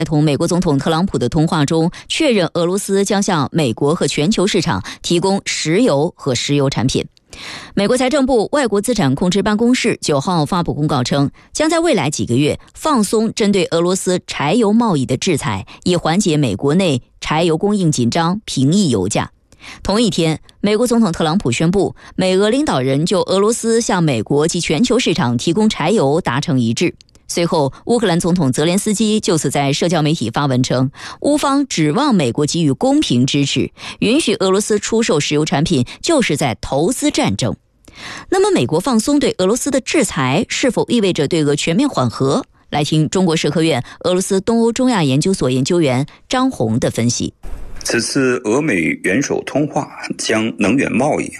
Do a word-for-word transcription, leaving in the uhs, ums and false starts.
同美国总统特朗普的通话中确认，俄罗斯将向美国和全球市场提供石油和石油产品。美国财政部外国资产控制办公室九号发布公告称，将在未来几个月放松针对俄罗斯柴油贸易的制裁，以缓解美国内柴油供应紧张，平抑油价。同一天，美国总统特朗普宣布，美俄领导人就俄罗斯向美国及全球市场提供柴油达成一致。随后，乌克兰总统泽连斯基就此在社交媒体发文称，乌方指望美国给予公平支持，允许俄罗斯出售石油产品就是在投资战争。那么美国放松对俄罗斯的制裁是否意味着对俄全面缓和？来听中国社科院俄罗斯东欧中亚研究所研究员张红的分析。 此次俄美元首通话将能源贸易